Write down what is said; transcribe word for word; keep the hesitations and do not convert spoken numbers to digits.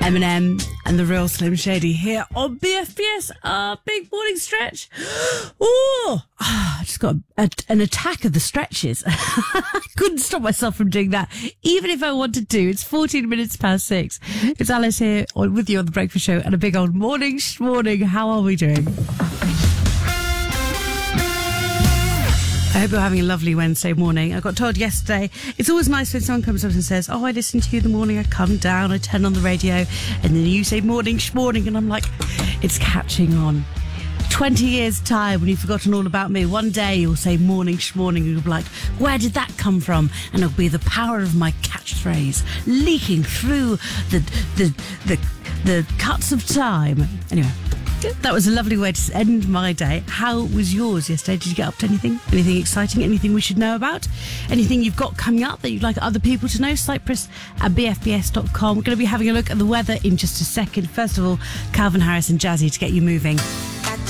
Eminem and the Real Slim Shady here on B F B S, our big morning stretch. Oh, I just got a, a, an attack of the stretches. I couldn't stop myself from doing that, even if I wanted to. It's fourteen minutes past six. It's Alice here on, with you on The Breakfast Show, and a big old morning, sh- morning. How are we doing? I hope you're having a lovely Wednesday morning. I got told yesterday, it's always nice when someone comes up and says, oh, I listen to you in the morning, I come down, I turn on the radio, and then you say morning, sh-morning, and I'm like, it's catching on. twenty years' time, when you've forgotten all about me, one day you'll say morning, sh-morning, and you'll be like, where did that come from? And it'll be the power of my catchphrase leaking through the, the, the, the cuts of time. Anyway. That was a lovely way to end my day. How was yours yesterday? Did you get up to anything? Anything exciting? Anything we should know about? Anything you've got coming up that you'd like other people to know? Cyprus at b f b s dot com. We're going to be having a look at the weather in just a second. First of all, Calvin Harris and Jazzy to get you moving.